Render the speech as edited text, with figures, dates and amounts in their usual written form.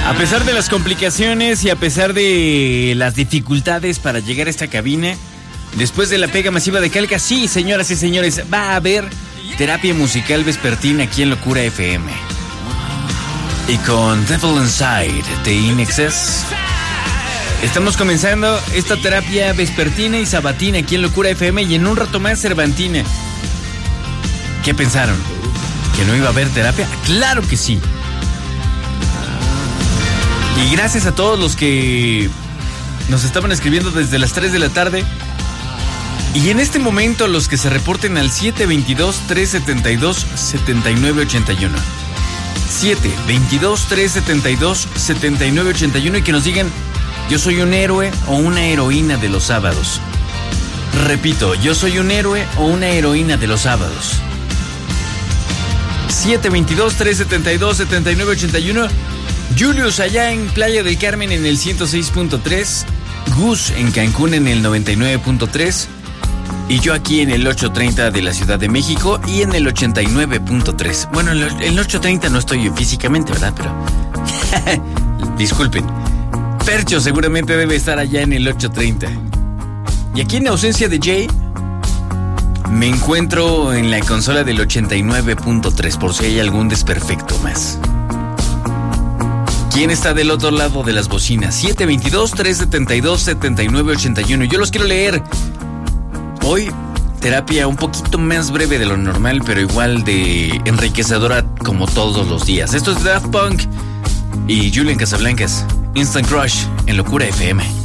A pesar de las complicaciones y a pesar de las dificultades para llegar a esta cabina, después de la pega masiva de Calca, sí, señoras y señores, va a haber terapia musical vespertina aquí en Locura FM. Y con Devil Inside de INXS estamos comenzando esta terapia vespertina y sabatina aquí en Locura FM, y en un rato más Cervantina. ¿Qué pensaron? ¿Que no iba a haber terapia? ¡Claro que sí! Y gracias a todos los que nos estaban escribiendo desde las 3 de la tarde. Y en este momento los que se reporten al 722-372-7981. 722-372-7981 y que nos digan: yo soy un héroe o una heroína de los sábados. Repito, yo soy un héroe o una heroína de los sábados. 722-372-7981. Julius allá en Playa del Carmen en el 106.3. Gus en Cancún en el 99.3. Y yo aquí en el 830 de la Ciudad de México y en el 89.3. Bueno, en el 830 no estoy físicamente, ¿verdad? Pero disculpen. Fercho seguramente debe estar allá en el 830. Y aquí en ausencia de Jay, me encuentro en la consola del 89.3 por si hay algún desperfecto más. ¿Quién está del otro lado de las bocinas? 722-372-7981. Yo los quiero leer. Hoy, terapia un poquito más breve de lo normal, pero igual de enriquecedora como todos los días. Esto es Daft Punk y Julian Casablancas. Instant Crush en Locura FM.